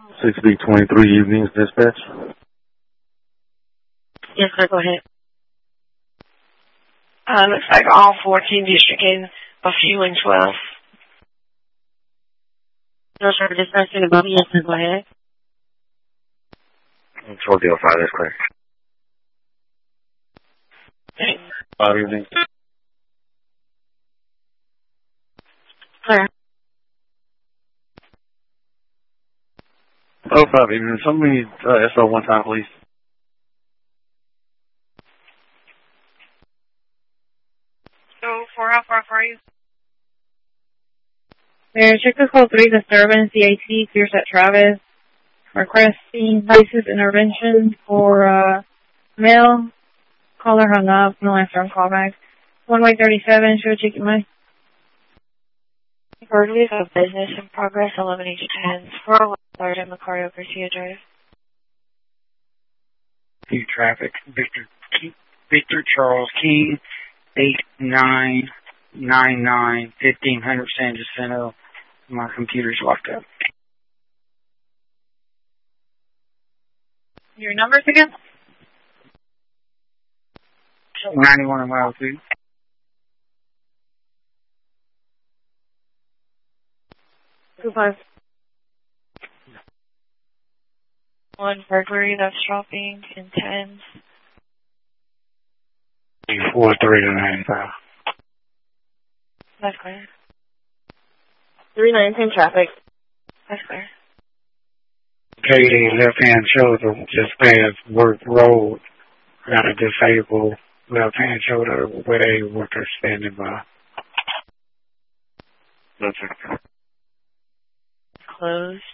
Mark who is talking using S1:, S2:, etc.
S1: 6B23 Evenings Dispatch.
S2: Yes, sir, go ahead.
S3: Looks like all 14 district in a few and 12.
S2: No, sir, dispatching above. Yes, sir, go ahead.
S1: 1205, that's clear.
S3: Thanks.
S1: 5 Evenings.
S2: Clear.
S1: Oh, 5 Evenings. Somebody SO one time, please.
S3: So, for how far are you?
S4: Mayor, check the call 3 disturbance, CAT, Clearset Travis, requesting crisis intervention for, male. Caller hung up, no answer on callback. 1-way-37, show chicken my.
S3: Burglary of business in progress, 11H10, 403rd and Macario Garcia Drive.
S5: View traffic, Victor Charles King, 8999 1500 San Jacinto. My computer's locked up.
S4: Your numbers again?
S5: 91 and 102.
S4: Goodbye.
S3: One burglary that's dropping in 10s.
S5: 4395.
S3: That's clear.
S2: 319 traffic.
S3: That's clear.
S5: KD left-hand shoulder just past Work Road. Got a disabled left-hand shoulder with a worker standing by.
S1: That's it.
S3: Closed.